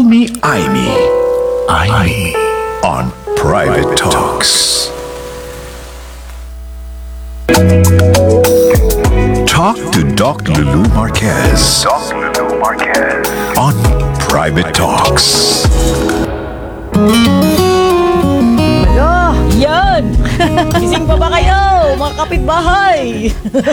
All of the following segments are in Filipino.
Me, I Me on Private Talks. Talk to Doc Lulu Marquez. On Private Talks. Hello! Yan! Gising pa ba kayo, mga kapitbahay?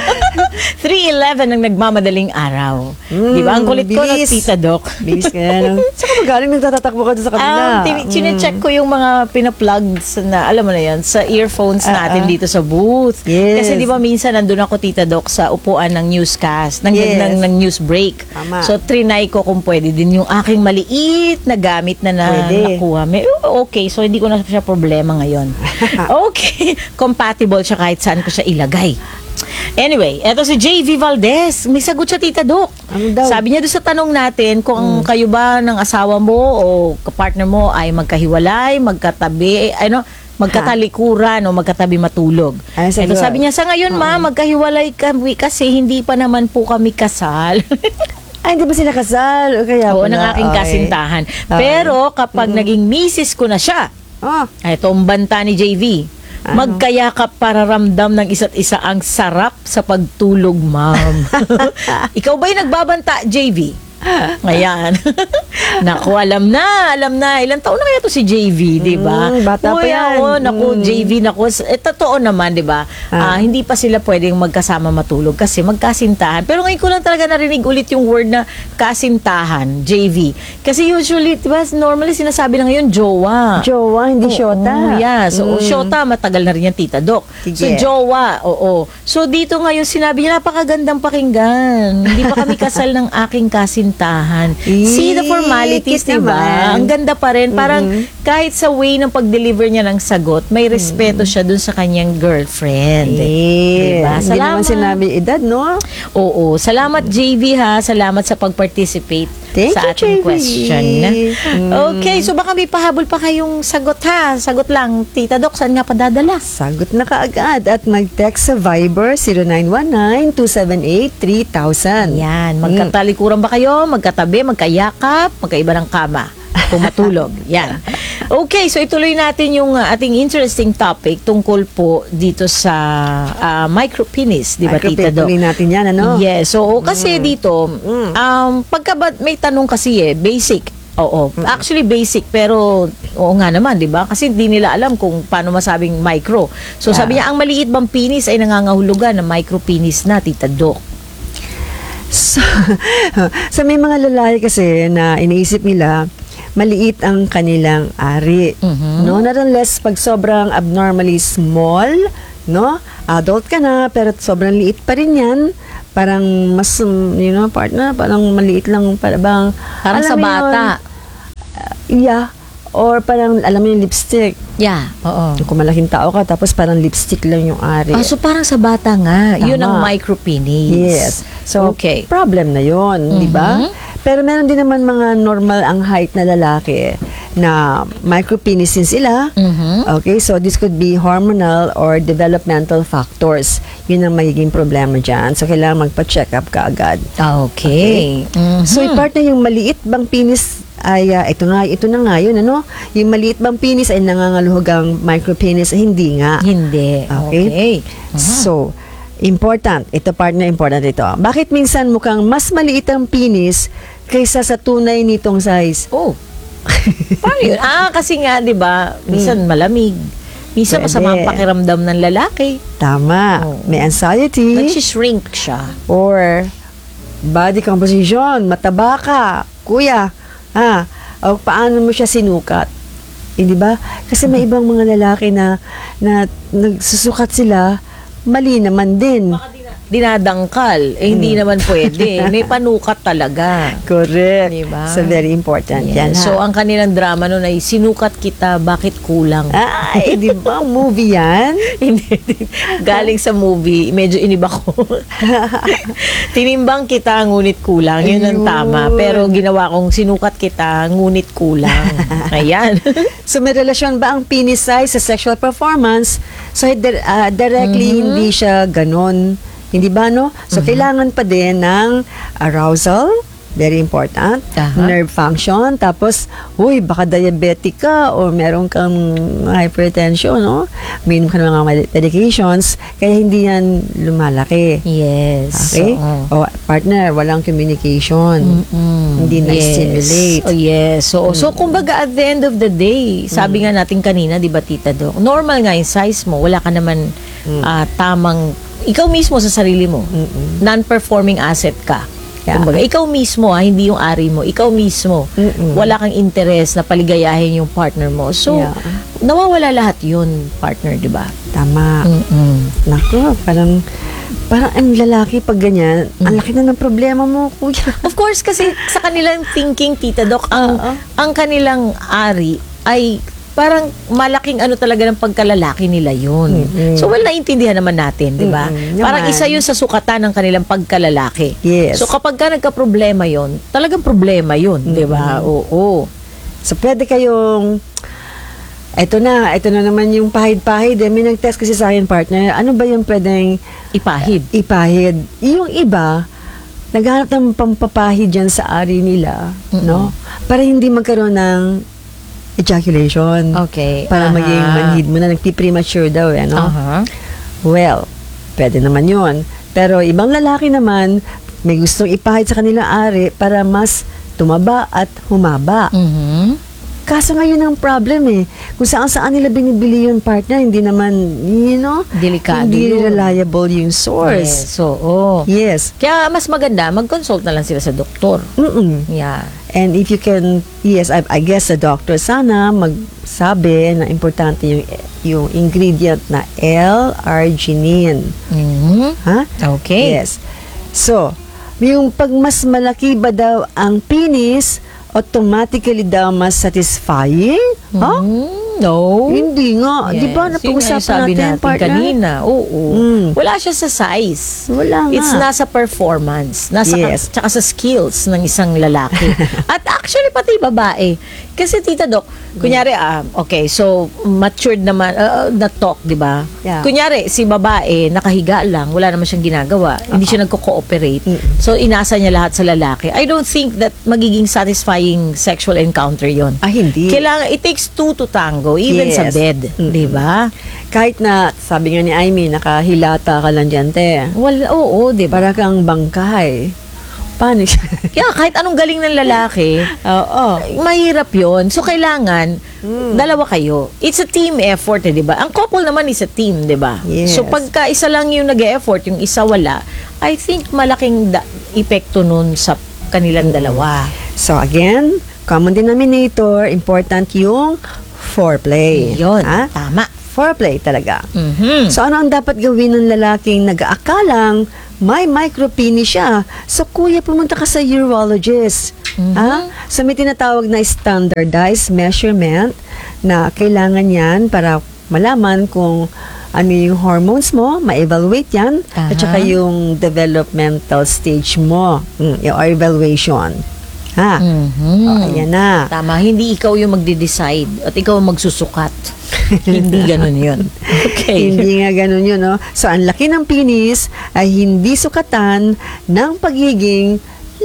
3:11 ang nagmamadaling araw. Di ba? Ang kulit ko ng bilis. Tita Doc. Bilis ka yan. Saan ka magaling nagtatatakbo ka doon sa kabila? Chinecheck ko yung mga pinaplugs na, alam mo na yan, sa earphones natin dito sa booth. Yes. Kasi di ba minsan nandun ako, Tita Doc, sa upuan ng newscast, Yes. ng news break. Tama. So, trinay ko kung pwede din yung aking maliit na gamit na Pwede. nakuha. Okay, so hindi ko na siya problema ngayon. Okay, compatible siya kahit saan ko siya ilagay. Anyway, eto si JV Valdez. May sagot siya, Tita Doc. Ano daw? Sabi niya doon sa tanong natin kung kayo ba ng asawa mo o kapartner mo ay magkahiwalay, magkatabi, magkatalikuran o magkatabi matulog. Ay, sagot. Sabi niya, sa ngayon magkahiwalay kami kasi hindi pa naman po kami kasal. Ay, hindi ba sila kasal? O kaya Oo, pala. ng aking Okay. kasintahan. Okay. Pero kapag naging misis ko na siya, Oh, ito ang banta ni JV. Magkayakap para ramdam ng isa't isa ang sarap sa pagtulog, ma'am. Ikaw ba'y nagbabanta, JV? Ayan. Naku, alam na. Ilang taon na kaya to si JV, di ba? Bata pa yan. JV, totoo naman, di ba? Hindi pa sila pwedeng magkasama matulog kasi magkasintahan. Pero ngayon ko lang talaga narinig ulit yung word na kasintahan, JV. Kasi usually, di ba, normally sinasabi na ngayon, jowa. jowa, hindi Oo, syota. yeah. So, syota, matagal na rin yan, Tita Doc. Sige. So, jowa, oo. So, dito ngayon, sinabi niya, napakagandang pakinggan. Hindi pa kami kasal ng aking kasintahan. See the formalities, cute diba? naman. Ang ganda pa rin. Parang kahit sa way ng pag-deliver niya ng sagot, may respeto siya dun sa kanyang girlfriend. Diba? Hindi naman Salamat. sinabi edad, no? Oo. Salamat, JV, ha. Salamat sa pag-participate Thank sa you, ating JV. question. Okay. So, baka may pahabol pa kayong sagot, ha. Sagot lang. Tita Doc, saan nga padadala? Sagot na kaagad at mag-text sa Viber 0919-278-3000. Yan. Magkatalikuran ba kayo? Magkatabi? Magkayakap? Magkaiba ng kama? Kung matulog. Yan. Okay, so ituloy natin yung ating interesting topic tungkol po dito sa micropenis, di ba, Tita Doc? Tuloy natin yan, ano? Yes. So, kasi dito, pagka may tanong kasi basic. Oo. Actually, basic. Pero, oo nga naman, di ba? Kasi hindi nila alam kung paano masabing micro. So, sabi niya, ang maliit bang penis ay nangangahulugan na micropenis na, Tita Doc. So, may mga lalaki kasi na iniisip nila, maliit ang kanilang ari. No? Not unless pag sobrang abnormally small, no? Adult ka na, pero sobrang liit pa rin yan. Parang mas, partner, parang maliit lang, parang Parang alam sa mo yun? bata. Yeah. Or parang, alam mo yung lipstick. Yeah. Oo. Kung malaking tao ka, tapos parang lipstick lang yung ari. So parang sa bata nga, Tama. yun ang micropenis. Yes. So, okay. problem na yon, di ba? Pero meron din naman mga normal ang height na lalaki na micropenis din sila. Okay, so this could be hormonal or developmental factors. Yun ang magiging problema dyan. So, kailangan magpa-check up ka agad. Okay. So, i-part na yung maliit bang penis ay, ito na nga yun, ano? Yung maliit bang penis ay nangangaluhugang micropenis, hindi nga. Hindi. Okay. So, important. Ito partner, important ito. Bakit minsan mukhang mas maliit ang penis kaysa sa tunay nitong size? Oh. Paano yun? Kasi nga, di ba, minsan malamig. Minsan Pwede. masama ang pakiramdam ng lalaki. Tama. May anxiety. Nagsishrink siya. Or body composition. Mataba ka. Kuya. O paano mo siya sinukat? Di ba? Kasi may ibang mga lalaki na nagsusukat sila, mali naman din. Dinadangkal. Hindi naman pwede. May panukat talaga. Correct. Diba? So, very important. Yes. Yan, ha? So, ang kanilang drama nun ay sinukat kita, bakit kulang? Ay, di ba? Movie yan? Hindi. Galing sa movie, medyo iniba ko. Tinimbang kita, ngunit kulang. Yun ang Ayun. tama. Pero ginawa kong sinukat kita, ngunit kulang. Ayan. So, may relasyon ba ang penis size sa sexual performance? So, directly, hindi siya ganon. Hindi ba, no? So, kailangan pa din ng arousal, very important. Aha. Nerve function. Tapos, baka diabetic ka or meron kang hypertension, no? Minum ka ng mga medications, kaya hindi yan lumalaki. Yes. Okay? Oo. O, partner, walang communication. Hindi na-stimulate. Oh, yes. So kumbaga at the end of the day, sabi nga natin kanina, di ba, Tita Doc, normal nga yung size mo, wala ka naman tamang, ikaw mismo sa sarili mo, non-performing asset ka. Yeah. Kumbaga, ikaw mismo, hindi yung ari mo, ikaw mismo, wala kang interest na paligayahin yung partner mo. So, Yeah. nawawala lahat yun, partner, di ba? Tama. Naku, parang ang lalaki pag ganyan, ang laki na ng problema mo, kuya. Of course, kasi sa kanilang thinking, Tita Doc, ang kanilang ari ay parang malaking ano talaga ng pagkalalaki nila yun. So, naiintindihan naman natin, di ba? Parang isa yun sa sukatan ng kanilang pagkalalaki. Yes. So, kapag ka nagka-problema yun, talagang problema yun, di ba? Oo. So, pwede kayong, ito na naman yung pahid-pahid. May nag-test kasi sa akin, partner, ano ba yung pwedeng Ipahid. ipahid? Yung iba, naghanap ng pampapahid dyan sa ari nila, no? Para hindi magkaroon ng ejaculation. Okay. Para maging manhid mo na, nagpi-premature daw, no? Well, pwede naman yun. Pero ibang lalaki naman, may gustong ipahid sa kanilang ari para mas tumaba at humaba. Kaso ngayon ang problem kung saan nila binibili yung partner, hindi naman, Delikado hindi yun. reliable yung source. Yes. Oo. Yes. Kaya mas maganda, mag-consult na lang sila sa doktor. Yeah. And if you can, yes, I guess the doctor sana magsabi na importante yung ingredient na L-arginine. Ha? Okay. Yes. So, yung pag mas malaki ba daw ang penis, automatically daw mas satisfying? Ha? No. Hindi nga. Yes. Di ba? Yun nga yung Napag-usapan sabi natin, partner? kanina. Oo. Wala siya sa size. Wala nga. It's nasa performance. Nasa Yes. tsaka sa skills ng isang lalaki. At actually, pati babae. Kasi, Tita Doc, kunyari, okay, so, matured naman, na talk, di ba? Yeah. Kunyari, si babae, nakahiga lang, wala naman siyang ginagawa. Hindi siya nagko-cooperate. So, inasa niya lahat sa lalaki. I don't think that magiging satisfying sexual encounter yon. Hindi. Kailangan, it takes two to tango, even Yes. sa bed. Di ba? Kahit na, sabi nga ni Amy, nakahilata ka lang dyan, te. Oo, di ba? Para kang bangkay. Paano siya? Kaya kahit anong galing ng lalaki, Oo. mahirap yon. So, kailangan, dalawa kayo. It's a team effort, di ba? Ang couple naman is a team, di ba? Yes. So, pagka isa lang yung nag-e-effort, yung isa wala, I think malaking epekto nun sa kanilang dalawa. So again, common denominator, important yung foreplay. Yun, Ha? tama. Foreplay talaga. So ano ang dapat gawin ng lalaking nag-aakalang may micropenis siya? So kuya, pumunta ka sa urologist. Ha? So may tinatawag na standardized measurement na kailangan yan para malaman kung ano yung hormones mo, ma-evaluate yan, at saka yung developmental stage mo, yung evaluation. Ha? Ayan na. Tama, hindi ikaw yung magde-decide at ikaw ang magsusukat. Hindi ganun yun. Okay. Hindi nga ganun yun, no? So, ang laki ng penis ay hindi sukatan ng pagiging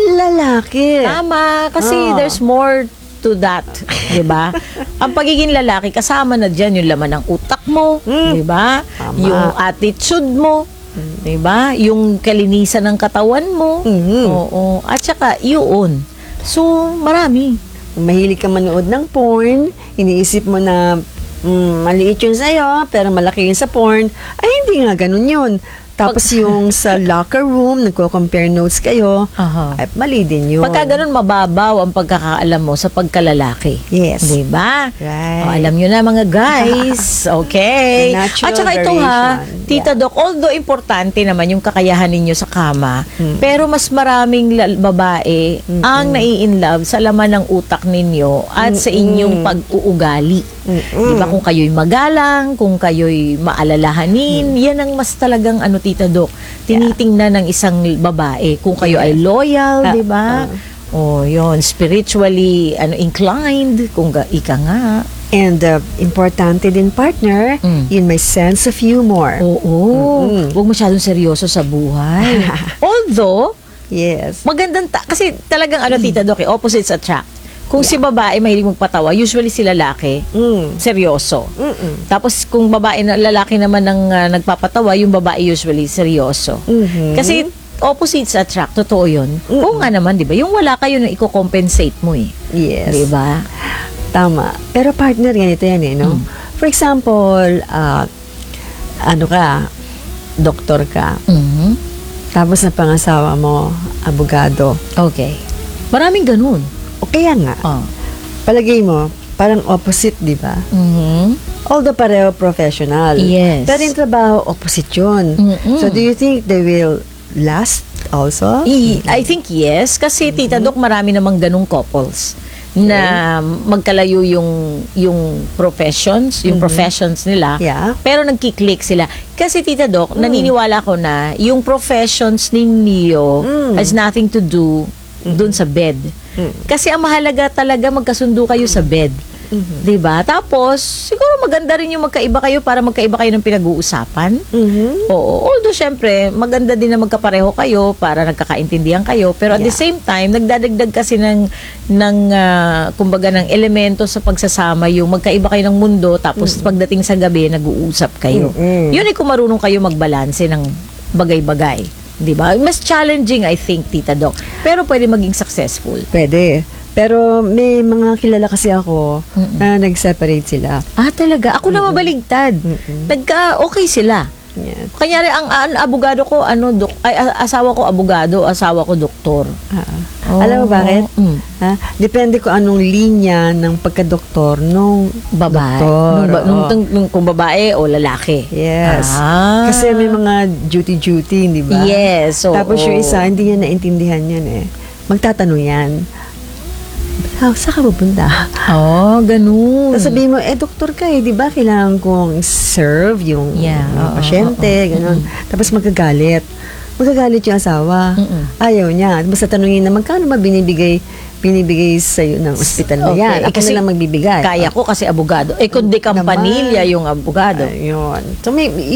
lalaki. Tama, kasi Oh. there's more to that, 'di ba? Ang pagiging lalaki kasama na diyan yung laman ng utak mo, 'di ba? Tama. Yung attitude mo, 'di ba? Yung kalinisan ng katawan mo. Oo, at saka yun. So, marami. Kung mahilig ka manood ng porn, iniisip mo na maliit yun sa'yo, pero malaki yun sa porn, ay hindi nga ganun yun. Tapos yung sa locker room, nagko-compare notes kayo, ay mali din yun. Pagka ganun, mababaw ang pagkakaalam mo sa pagkalalaki. Yes. Diba? Right. O, alam nyo na mga guys. Okay. The natural At saka ito ha, variation. Tita Doc, although importante naman yung kakayahan ninyo sa kama, pero mas maraming babae ang nai-inlove sa laman ng utak ninyo at sa inyong pag-uugali. Diba? Kung kayo'y magalang, kung kayo'y maalalahanin, yan ang mas talagang Tita Doc, tinitingnan ng isang babae kung kayo ay loyal, di ba? O yun, spiritually inclined, kung ika nga. And importante din, partner, yun may sense of humor. Oo. Huwag masyadong seryoso sa buhay. Although, Yes. Magandang kasi talagang Tita Doc, opposites attract. Kung si babae mahilig magpatawa, usually si lalaki, seryoso. Tapos kung lalaki naman ang nagpapatawa, yung babae usually seryoso. Kasi opposites attract, totoo yun. Oo nga naman, di ba? Yung wala kayo na i-compensate mo eh. Yes. Di ba? Tama. Pero partner, ganito yan eh, no? For example, doktor ka, tapos na pangasawa mo, abogado. Okay. Maraming ganun. O kaya nga, palagay mo, parang opposite, di ba? Although pareho professional. Yes. Pero yung trabaho, opposite yun. So, do you think they will last also? I think yes. Kasi Tita Doc, marami namang ganung couples na magkalayo yung professions nila. Yeah. Pero nagkiklik sila. Kasi Tita Doc, naniniwala ko na yung professions ninyo has nothing to do dun sa bed. Kasi ang mahalaga talaga magkasundo kayo sa bed. 'Di ba? Tapos siguro maganda rin yung magkaiba kayo para magkaiba kayo ng pinag-uusapan. Oo. Although syempre, maganda din na magkapareho kayo para nagkakaintindihan kayo, pero at the same time, nagdadagdag kasi ng kumbaga ng elemento sa pagsasama yung magkaiba kayo ng mundo, tapos pagdating sa gabi nag-uusap kayo. Yun ay kung marunong kayo magbalanse ng bagay-bagay. 'Di ba? Mas challenging, I think, Tita Doc. Pero pwede maging successful. Pwede. Pero may mga kilala kasi ako na nag-separate sila. Ah, talaga? Ako na mabaligtad. Okay sila. Yes. Kanyari, ang abogado ko, asawa ko abogado, asawa ko doktor. Alam mo bakit? Depende ko anong linya ng pagka-doktor nung Babae. doktor. Kung babae o lalaki. Yes. Kasi may mga duty, di ba? Yes. Tapos yung isa, hindi niya naintindihan yan eh. Magtatanong yan. Saan ka pupunta? Ganun. Tapos sabihin mo, doktor ka di ba? Kailangan kong serve yung pasyente, ganun. Tapos magagalit yung asawa. Ayaw niya. Basta tanungin na, magkano ba binibigay sa'yo ng ospital na yan? Ako kasi na lang magbibigay. Kaya ko kasi abogado. Kundi kampanilya yung abogado. Ayun. So,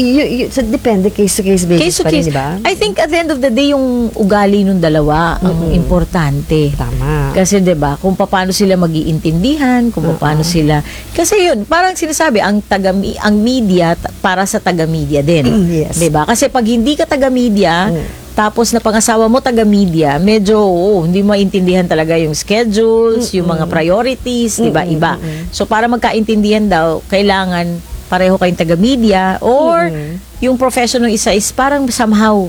so depende, case-to-case basis pa rin, di ba? I think at the end of the day, yung ugali ng dalawa ang importante. Tama. Kasi 'di ba, kung paano sila mag-iintindihan, kung paano sila, kasi yun, parang sinasabi ang media para sa taga-media din. Yes. 'Di ba? Kasi pag hindi ka taga-media, tapos na pangasawa mo taga-media, medyo hindi maintindihan talaga yung schedules, yung mga priorities, 'di ba? Iba. So para magkaintindihan daw, kailangan pareho kayong taga-media or yung profession ng isa is parang somehow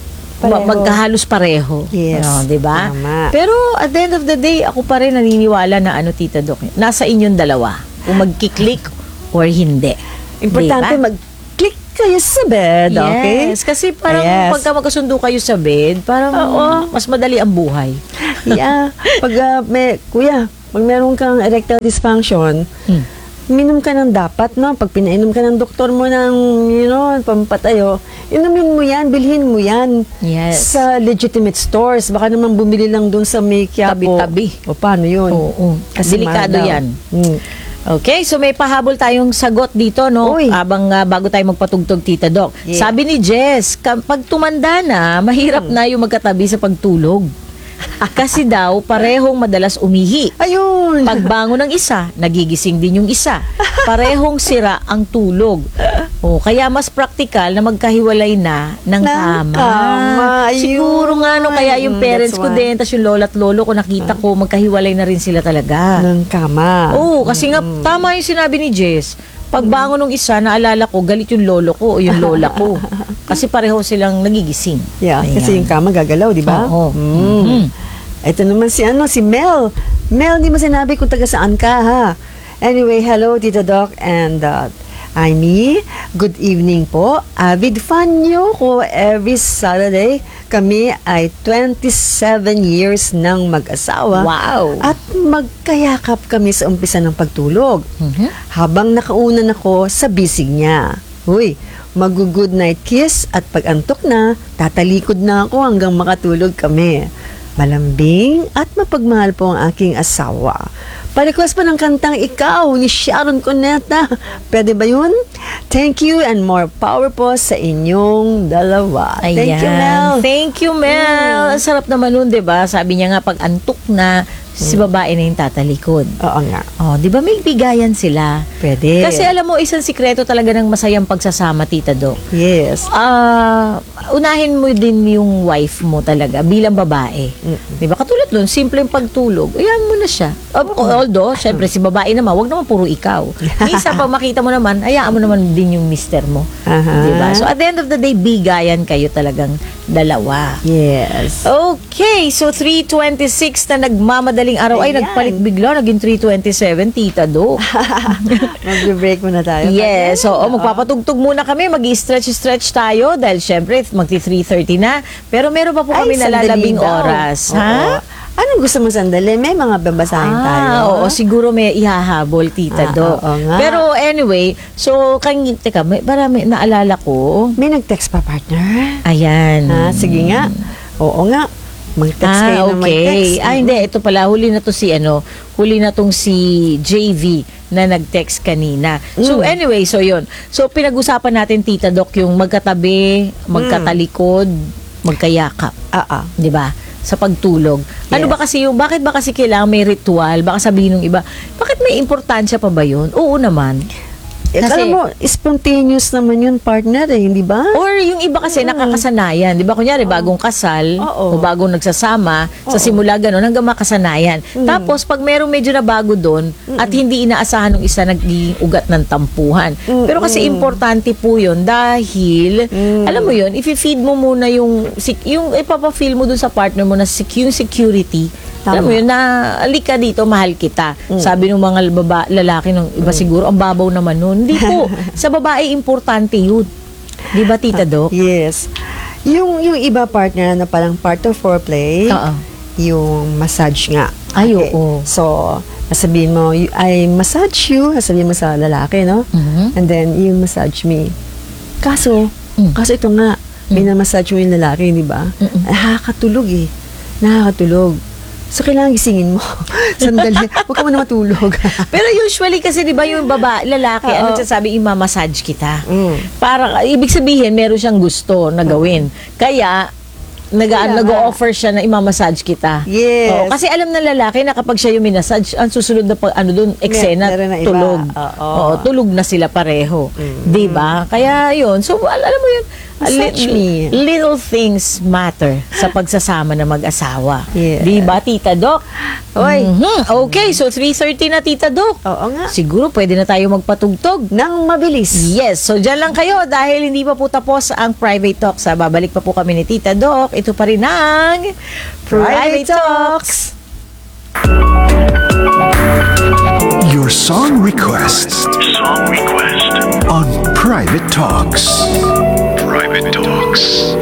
magkahalos pareho. Yes. 'Di ba? Tama. Pero at the end of the day, ako pa rin naniniwala na Tita Doc, nasa inyong dalawa kung magki-click or hindi. Importante Diba? mag-click kayo sa bed, okay? Yes, kasi parang pagka magkasundo kayo sa bed, parang mas madali ang buhay. Yeah. Pag pag meron kang erectile dysfunction, minom ka ng dapat, no? Pag pinainom ka ng doktor mo ng, pampatayo, inumin mo yan, bilhin mo yan. Yes. Sa legitimate stores. Baka naman bumili lang dun sa may Quiapo. Tabi-tabi. O paano yun? Oo. Kasi delikado mahal daw. yan. Okay, so may pahabol tayong sagot dito, no? Uy. Bago tayo magpatugtog, Tita Doc. Yeah. Sabi ni Jess, pag tumanda na, mahirap na yung magkatabi sa pagtulog. Kasi daw, parehong madalas umihi. Ayun. Pagbangon ng isa, nagigising din yung isa. Parehong sira ang tulog. Kaya mas praktikal na magkahiwalay na ng kama. Ayun. Siguro nga, kaya yung parents That's ko why. din, tas yung lola at lolo ko, nakita ko, magkahiwalay na rin sila talaga. Ng kama. Kasi nga, tama yung sinabi ni Jess. Pagbangon ng isa, naalala ko, galit yung lolo ko o yung lola ko. Kasi pareho silang nagigising. Yeah, Ayan. kasi yung kama gagalaw, di ba? Oo. Ito naman si Mel. Mel, di mo sinabi kung taga saan ka, ha? Anyway, hello, Tita Doc and Amy. Good evening po. Avid fan nyo ko every Saturday. Kami ay 27 years nang mag-asawa. Wow. At magkayakap kami sa umpisa ng pagtulog. Habang nakaunan ako sa bisig niya. Mag-good night kiss at pag antok na, tatalikod na ako hanggang makatulog kami. Malambing at mapagmahal po ang aking asawa. Pa-request pa ng kantang Ikaw ni Sharon Cuneta. Pwede ba yun? Thank you and more power po sa inyong dalawa. Thank you, Mel. Thank you, Mel. Ang sarap naman nun, di ba? Sabi niya nga, pag antok na, si babae na yung tatalikod. Oo nga. Oh, di ba may bigayan sila? Pwede. Kasi alam mo, isang sikreto talaga ng masayang pagsasama, Tita Doc. Yes. Unahin mo din yung wife mo talaga bilang babae. Di ba? Katulad nun, simple yung pagtulog. Ayan mo na siya. Although, syempre, si babae naman, wag naman puro ikaw. Minsan, pag makita mo naman, hayaan mo naman din yung mister mo. Di ba? So, at the end of the day, bigayan kayo talagang dalawa. Yes. Okay, so 3:26 na nagmamadaling araw. Ay, Ayan. nagpalit bigla. Naging 3:27, Tita Do. Mag-break muna tayo. Yes, so magpapatugtog muna kami. Mag-stretch tayo dahil syempre magti 3:30 na. Pero meron pa po kami nalalabing oras. Ha? Anong gusto mo sandali? May mga babasahin tayo. Oo, siguro may ihahabol, Tita Do. oo nga. Pero anyway, so, teka, may naalala ko. May nag-text pa, partner. Ayan. Sige nga. Oo nga. Mag-text kayo na mag-text. Hindi, ito pala, huli na tong si JV na nag-text kanina. So anyway, so yun. So pinag-usapan natin, Tita Doc, yung magkatabi, magkatalikod, magkayakap. 'Di ba? Sa pagtulog. Ano Yes. ba kasi bakit ba kasi kailangan may ritual? Baka sabihin ng iba, bakit may importansya pa ba yun? Oo naman. Kasi- Alam mo, spontaneous naman yun, partner hindi ba? Or yung iba kasi nakakasanayan. Di ba? Kunyari, bagong kasal o Oo. bagong nagsasama, sa simula ganun, hanggang makasanayan. Tapos, pag merong medyo na bago doon at hindi inaasahan ng isa, naging ugat ng tampuhan. Pero kasi importante po yun dahil, alam mo yun, if-feed mo muna yung ipapa-feel mo dun sa partner mo na yung security. Alam mo yun, na alika dito, mahal kita. Sabi ng mga lalaki ng iba siguro, ang babaw naman nun. Hindi po. Sa babae, importante yun. Di ba, Tita Doc? Yes. Yung iba, partner, na parang part of foreplay, Oo. yung massage nga. Ay, oo. So, sasabihin mo, I massage you, sasabihin mo sa lalaki, no? And then, you massage me. Kaso ito nga, minamassage mo yung lalaki, di ba? Nakakatulog eh. Nakakatulog. So, kailangan gisingin mo. Sandali. Huwag ka muna matulog. Pero usually kasi 'di ba yung lalaki ano sasabi i-massage kita. Para ibig sabihin meron siyang gusto na gawin. Kaya nag-offer siya na i-massage kita. Yes. Oo, kasi alam ng lalaki na kapag siya yung minasage, ang susunod na doon eksena meron na iba. tulog. Oo. Tulog na sila pareho. 'Di ba? Kaya 'yun. So alam mo 'yun, Massage me. little things matter sa pagsasama ng mag-asawa. Yes. 'Di ba, Tita Doc? Oy. Okay, so 3:30 na, Tita Doc. Oo nga. Siguro pwede na tayo magpatugtog. Nang mabilis. Yes, so dyan lang kayo dahil hindi pa po tapos ang Private Talks. Babalik pa po kami ni Tita Doc. Ito pa rin ang Private Talks. Your song request. On Private Talks. Private Talks.